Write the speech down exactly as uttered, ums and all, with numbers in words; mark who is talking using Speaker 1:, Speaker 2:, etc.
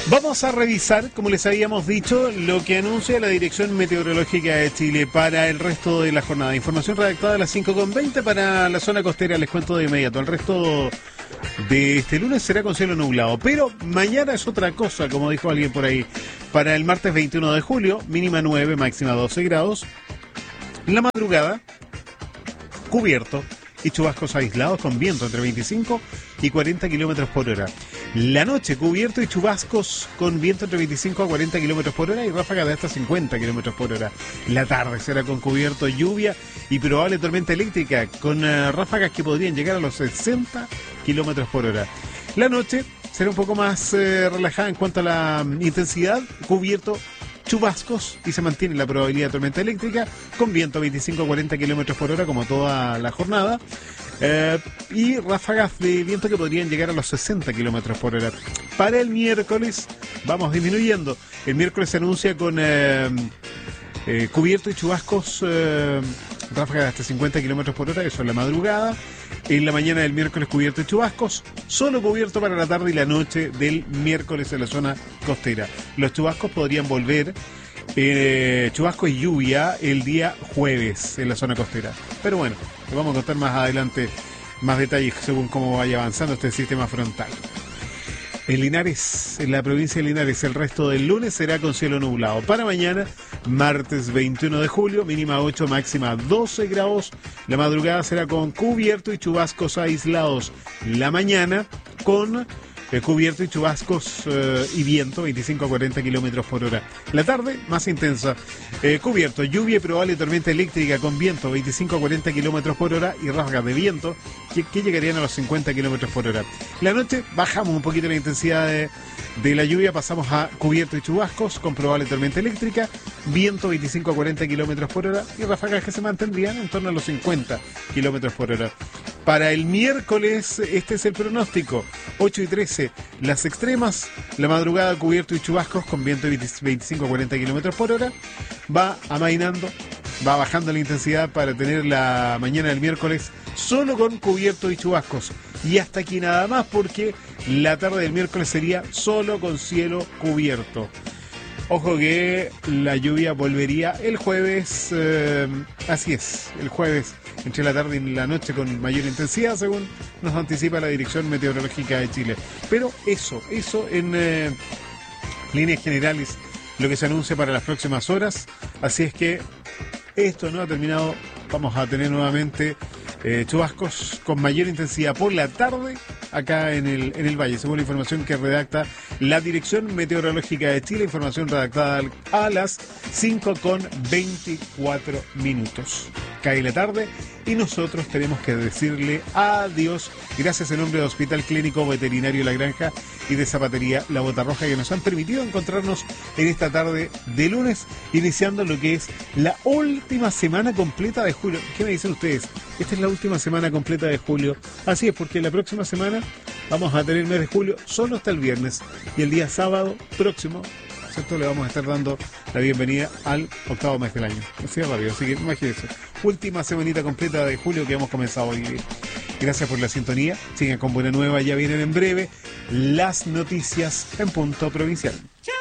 Speaker 1: Vamos a revisar, como les habíamos dicho, lo que anuncia la Dirección Meteorológica de Chile para el resto de la jornada. Información redactada a las cinco con veinte para la zona costera, les cuento de inmediato. El resto de este lunes será con cielo nublado, pero mañana es otra cosa, como dijo alguien por ahí. Para el martes veintiuno de julio, mínima nueve, máxima doce grados. En la madrugada, cubierto y chubascos aislados con viento entre veinticinco y cuarenta kilómetros por hora. La noche, cubierto y chubascos con viento entre veinticinco a cuarenta kilómetros por hora y ráfagas de hasta cincuenta kilómetros por hora. La tarde será con cubierto, lluvia y probable tormenta eléctrica con uh, ráfagas que podrían llegar a los sesenta kilómetros por hora. La noche será un poco más eh, relajada en cuanto a la um, intensidad, cubierto, chubascos y se mantiene la probabilidad de tormenta eléctrica con viento a veinticinco a cuarenta kilómetros por hora como toda la jornada. Eh, y ráfagas de viento que podrían llegar a los sesenta kilómetros por hora. Para el miércoles vamos disminuyendo. El miércoles se anuncia con eh, eh, cubierto y chubascos, eh, ráfagas de hasta cincuenta kilómetros por hora, eso en la madrugada. En la mañana del miércoles cubierto y chubascos, solo cubierto para la tarde y la noche del miércoles en la zona costera. Los chubascos podrían volver, eh, chubasco y lluvia el día jueves en la zona costera. Pero bueno, les vamos a contar más adelante más detalles según cómo vaya avanzando este sistema frontal. En Linares, en la provincia de Linares, el resto del lunes será con cielo nublado. Para mañana, martes veintiuno de julio, mínima ocho, máxima doce grados. La madrugada será con cubierto y chubascos aislados. La mañana con eh, cubierto y chubascos eh, y viento, veinticinco a cuarenta kilómetros por hora. La tarde, más intensa. Eh, cubierto, lluvia y probable tormenta eléctrica con viento, veinticinco a cuarenta kilómetros por hora y ráfagas de viento que, que llegarían a los cincuenta kilómetros por hora. La noche bajamos un poquito la intensidad de, de la lluvia, pasamos a cubierto y chubascos con probable tormenta eléctrica, viento veinticinco a cuarenta kilómetros por hora y ráfagas que se mantendrían en torno a los cincuenta kilómetros por hora. Para el miércoles, este es el pronóstico, ocho y trece, las extremas, la madrugada cubierto y chubascos con viento de veinticinco a cuarenta kilómetros por hora, va amainando, va bajando la intensidad para tener la mañana del miércoles solo con cubierto y chubascos. Y hasta aquí nada más porque la tarde del miércoles sería solo con cielo cubierto. Ojo que la lluvia volvería el jueves, eh, así es, el jueves entre la tarde y la noche con mayor intensidad, según nos anticipa la Dirección Meteorológica de Chile. Pero eso, eso en eh, líneas generales, lo que se anuncia para las próximas horas. Así es que esto no ha terminado, vamos a tener nuevamente eh, chubascos con mayor intensidad por la tarde acá en el, en el valle, según la información que redacta la Dirección Meteorológica de Chile, información redactada a las cinco con veinticuatro minutos. Cae la tarde y nosotros tenemos que decirle adiós. Gracias en nombre de Hospital Clínico Veterinario La Granja y de Zapatería La Bota Roja, que nos han permitido encontrarnos en esta tarde de lunes, iniciando lo que es la última semana completa de julio. ¿Qué me dicen ustedes? Esta es la última semana completa de julio. Así es, porque la próxima semana vamos a tener el mes de julio solo hasta el viernes. Y el día sábado próximo, ¿cierto?, le vamos a estar dando la bienvenida al octavo mes del año. Así es rápido, así que imagínense. Última semanita completa de julio que hemos comenzado hoy. Gracias por la sintonía. Sigan con Buena Nueva, ya vienen en breve las noticias en punto provincial.